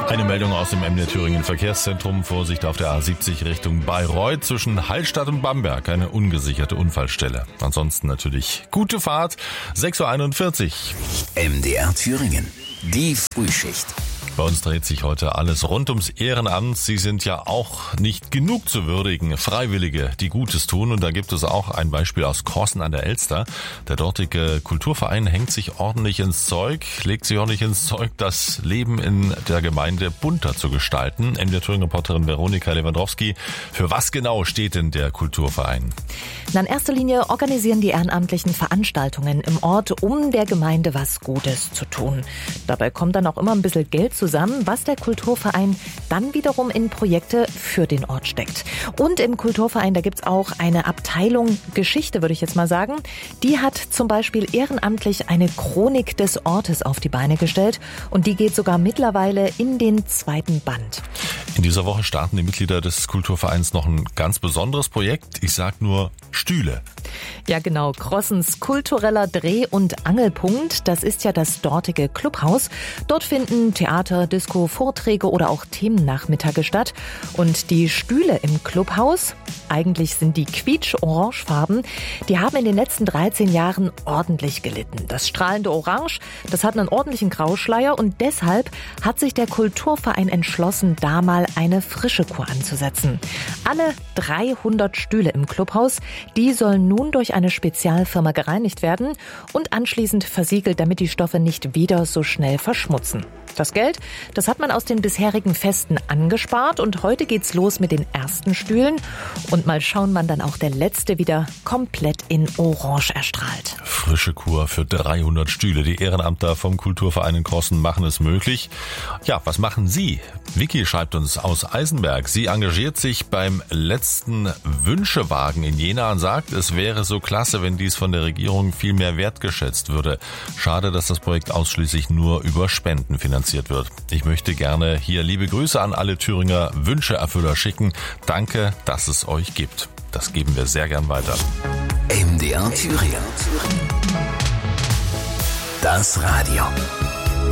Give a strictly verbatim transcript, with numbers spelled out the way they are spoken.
Eine Meldung aus dem M D R Thüringen Verkehrszentrum. Vorsicht auf der A siebzig Richtung Bayreuth zwischen Hallstatt und Bamberg. Eine ungesicherte Unfallstelle. Ansonsten natürlich gute Fahrt. sechs Uhr einundvierzig. M D R Thüringen. Die Frühschicht. Bei uns dreht sich heute alles rund ums Ehrenamt. Sie sind ja auch nicht genug zu würdigen. Freiwillige, die Gutes tun. Und da gibt es auch ein Beispiel aus Corsen an der Elster. Der dortige Kulturverein hängt sich ordentlich ins Zeug, legt sich ordentlich ins Zeug, das Leben in der Gemeinde bunter zu gestalten. M D R Thüringen-Reporterin Veronika Lewandowski. Für was genau steht denn der Kulturverein? Na, in erster Linie organisieren die Ehrenamtlichen Veranstaltungen im Ort, um der Gemeinde was Gutes zu tun. Dabei kommt dann auch immer ein bisschen Geld zusammen, was der Kulturverein dann wiederum in Projekte für den Ort steckt. Und im Kulturverein, da gibt's auch eine Abteilung Geschichte, würde ich jetzt mal sagen. Die hat zum Beispiel ehrenamtlich eine Chronik des Ortes auf die Beine gestellt und die geht sogar mittlerweile in den zweiten Band. In dieser Woche starten die Mitglieder des Kulturvereins noch ein ganz besonderes Projekt. Ich sag nur Stühle. Ja genau, Crossens kultureller Dreh- und Angelpunkt, das ist ja das dortige Clubhaus. Dort finden Theater, Disco, Vorträge oder auch Themennachmittage statt. Und die Stühle im Clubhaus, eigentlich sind die quietsch-orangefarben, die haben in den letzten dreizehn Jahren ordentlich gelitten. Das strahlende Orange, das hat einen ordentlichen Grauschleier und deshalb hat sich der Kulturverein entschlossen, da mal eine frische Kur anzusetzen. Alle dreihundert Stühle im Clubhaus, die sollen nun durch eine Spezialfirma gereinigt werden und anschließend versiegelt, damit die Stoffe nicht wieder so schnell verschmutzen. Das Geld, das hat man aus den bisherigen Festen angespart und heute geht's los mit den ersten Stühlen und mal schauen, wann dann auch der letzte wieder komplett in Orange erstrahlt. Frische Kur für dreihundert Stühle. Die Ehrenamtler vom Kulturverein in Corsen machen es möglich. Ja, was machen Sie? Vicky schreibt uns aus Eisenberg. Sie engagiert sich beim letzten Wünschewagen in Jena und sagt, es wäre so klasse, wenn dies von der Regierung viel mehr wertgeschätzt würde. Schade, dass das Projekt ausschließlich nur über Spenden finanziert wird. Ich möchte gerne hier liebe Grüße an alle Thüringer Wünscheerfüller schicken. Danke, dass es euch gibt. Das geben wir sehr gern weiter. M D R Thüringen. Das Radio.